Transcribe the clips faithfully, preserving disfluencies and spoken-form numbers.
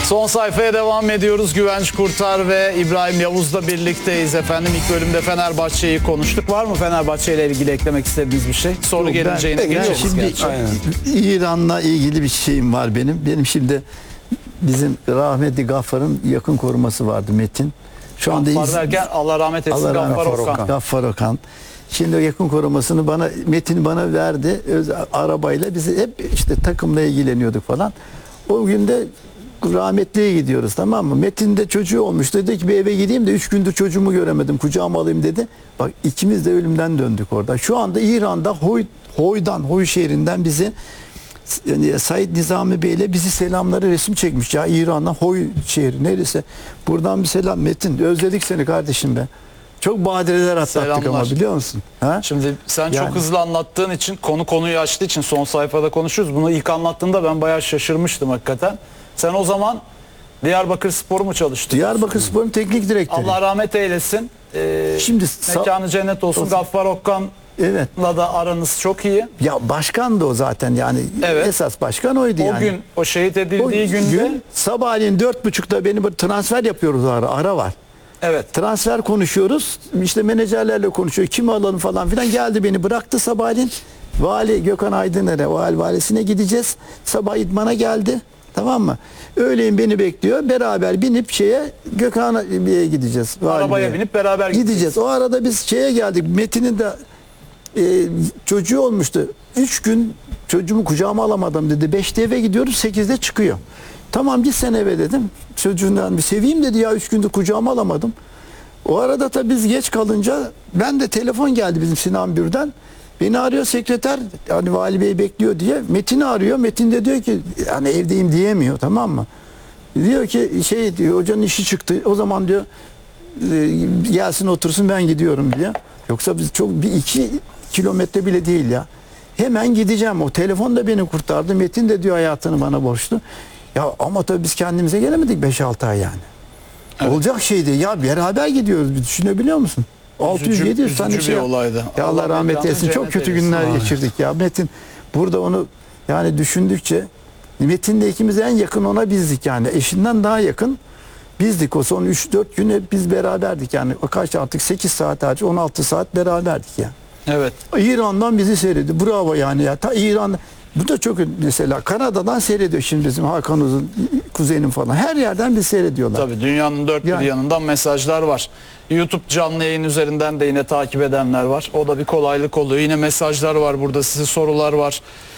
Son sayfaya devam ediyoruz. Güvenç Kurtar ve İbrahim Yavuz'la birlikteyiz efendim. İlk bölümde Fenerbahçe'yi konuştuk. Var mı Fenerbahçe ile ilgili eklemek istediğiniz bir şey? Soru Yok, gelince yine ben, geçeriz. şimdi gerçi. İran'la ilgili bir şeyim var benim. Benim şimdi bizim rahmetli Gaffar'ın yakın koruması vardı Metin. Şu anda Gaffar iz- derken Allah rahmet etsin, Allah rahmet Gaffar eylesin, Okan. Gaffar Okan. Şimdi o yakın korumasını bana Metin bana verdi. Öz, arabayla bizi hep işte takımla ilgileniyorduk falan. O günde rahmetliye gidiyoruz, tamam mı? Metin de çocuğu olmuş. Dedi ki bir eve gideyim de üç gündür çocuğumu göremedim. Kucağıma alayım dedi. Bak ikimiz de ölümden döndük orada. Şu anda İran'da Hoy, Hoy'dan, Hoy şehrinden bizi yani Said Nizami Bey ile bizi selamları resim çekmiş ya, İran'dan Hoy şehri neresi? Buradan bir selam Metin. Özledik seni kardeşim be. Çok badireler atlattık Selamlar. ama biliyor musun? Ha? Şimdi sen Yani. çok hızlı anlattığın için, konu konuyu açtığı için son sayfada konuşuyoruz. Bunu ilk anlattığında ben bayağı şaşırmıştım hakikaten. Sen o zaman Diyarbakır Spor'u mu çalıştın? Diyarbakır Spor'un teknik direktörü. Allah rahmet eylesin. Ee, Şimdi sa- mekanı cennet olsun. olsun. Gaffar Okan'la Evet. da aranız çok iyi. Ya başkan da o zaten yani. Evet. Esas başkan oydu O yani. gün, o şehit O edildiği günde. gün sabahleyin dört buçukta beni böyle transfer yapıyoruz, ara, ara var. Evet. Transfer konuşuyoruz. İşte menajerlerle konuşuyor. Kimi alalım falan filan. Geldi beni bıraktı sabahleyin. Vali Gökhan Aydıner'e, vali valisine gideceğiz. Sabah idmana geldi. Tamam mı? Öğleyin beni bekliyor. Beraber binip şeye Gökhan'a gideceğiz. Arabaya valiliğe. binip beraber gideceğiz. O arada biz şeye geldik. Metin'in de e, çocuğu olmuştu. Üç gün çocuğumu kucağıma alamadım dedi. Beşte eve gidiyoruz. Sekizde çıkıyor. Tamam git sen eve dedim. Çocuğundan bir seveyim dedi ya, üç gündür kucağıma alamadım. O arada da biz geç kalınca ben de telefon geldi bizim Sinan Bür'den. Beni arıyor sekreter, hani Vali Bey bekliyor diye. Metin'i arıyor. Metin de diyor ki yani evdeyim diyemiyor, tamam mı? Diyor ki şey diyor, hocanın işi çıktı. O zaman diyor e, gelsin otursun ben gidiyorum diye. Yoksa biz çok bir iki kilometre bile değil ya. Hemen gideceğim. O telefon da beni kurtardı. Metin de diyor hayatını bana borçlu. Ya ama tabii biz kendimize gelemedik beş altı ay yani. Evet. Olacak şey değil ya, beraber gidiyoruz, düşünebiliyor musun? altı yüz yedi yüz tane üzücü şey. bir olaydı. Ya Allah, Allah rahmet mekanı eylesin. Çok cennet kötü eylesin. günler Amin. geçirdik ya. Metin burada onu yani düşündükçe, Metin'le ikimiz en yakın ona bizdik yani. Eşinden daha yakın bizdik. O son üç dört gün hep biz beraberdik yani. O kaç artık sekiz saat hariç on altı saat beraberdik ya. Evet. İran'dan bizi seyrediyor. Bravo yani ya. Ta İran, bu da çok mesela Kanada'dan seyrediyor şimdi bizim Hakan Uzun kuzenim falan. Her yerden bizi seyrediyorlar. Tabii dünyanın dört bir Yani. yanından mesajlar var. YouTube canlı yayın üzerinden de yine takip edenler var. O da bir kolaylık oluyor. Yine mesajlar var burada, size sorular var.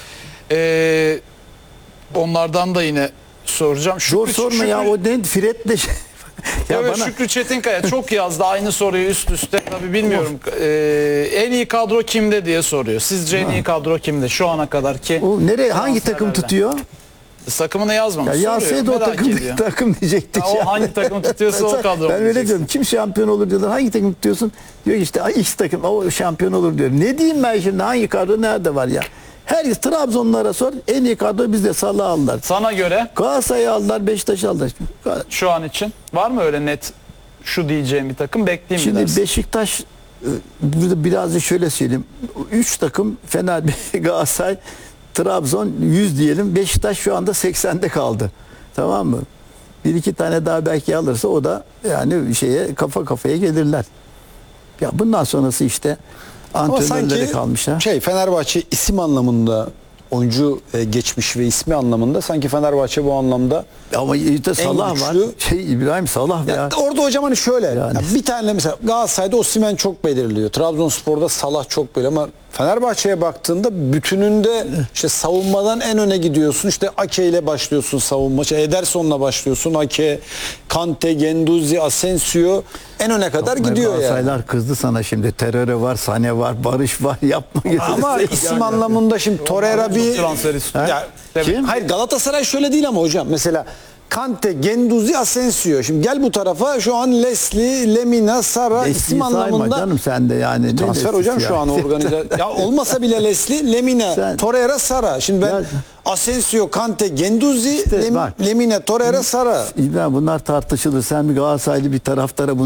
Ee, onlardan da yine soracağım. Zor Şükrü- sorma ya, Şükrü- o ne Fred'le şey. Ya evet, bana Şükrü Çetinkaya çok yazdı aynı soruyu üst üste. Tabii bilmiyorum. Ee, en iyi kadro kimde diye soruyor. Sizce en iyi kadro kimde şu ana kadar ki? o nereye hangi takım transferlerden. tutuyor? Takımını yazmamış. Ya yazsaydı o Soruyor, merak takım ediyor. takım diyecektik Ya o ya. hangi takım tutuyorsa o kadro Ben öyle diyeceksin. diyorum. Kim şampiyon olur diyorlar. Hangi takım tutuyorsun? Diyor ki işte X takım o şampiyon olur diyor. Ne diyeyim ben şimdi, hangi kadro nerede var ya? Her Trabzonlara sor. En iyi kadro bizde, Salah'ı aldılar. Sana göre Galatasaray'ı aldılar, Beşiktaş'ı aldılar. şu an için var mı öyle net şu diyeceğim bir takım, bekleyeyim mi Şimdi dersin? Beşiktaş, e, burada biraz da şöyle söyleyeyim. Üç takım Fener, Galatasaray, Trabzon yüz diyelim. Beşiktaş şu anda seksende kaldı. Tamam mı? Bir iki tane daha belki alırsa o da yani şeye kafa kafaya gelirler. Ya bundan sonrası işte Ama antrenörlere sanki kalmış ha. şey, Fenerbahçe isim anlamında, oyuncu e, geçmiş ve ismi anlamında sanki Fenerbahçe bu anlamda Ama işte Salah var. güçlü- Şey İbrahim Salah ya, ya. orada hocam hani şöyle Yani. ya bir tane mesela Galatasaray'da Osimhen çok belirliyor. Trabzonspor'da Salah çok belirliyor ama Fenerbahçe'ye baktığında bütününde işte savunmadan en öne gidiyorsun. İşte Ake ile başlıyorsun savunma. İşte Ederson'la başlıyorsun. Ake, Kante, Gendouzi, Asensio en öne kadar gidiyor yani. Galatasaraylar kızdı sana şimdi. Teröre var, Sane var, Barış var. Yapma. Ama gözünü isim seveyim. anlamında şimdi Torreira bir transfer istiyor. ya, Kim? hayır Galatasaray şöyle değil ama hocam mesela Kante, Gendouzi, Asensio. Şimdi gel bu tarafa, şu an Leslie, Lemina, Sara Eskiyi isim sayma anlamında canım sen de yani. Ne transfer Leslie'si hocam ya? şu an organize. Ya olmasa bile Leslie, Lemina, Sen- Torreira, Sara. Şimdi ben Ya- Asensio, Kante, Gendouzi, İşte Lem- bak. Lemina, Torreira, Sara. İbrahim bunlar tartışılır. Sen bir Galatasaraylı bir taraftara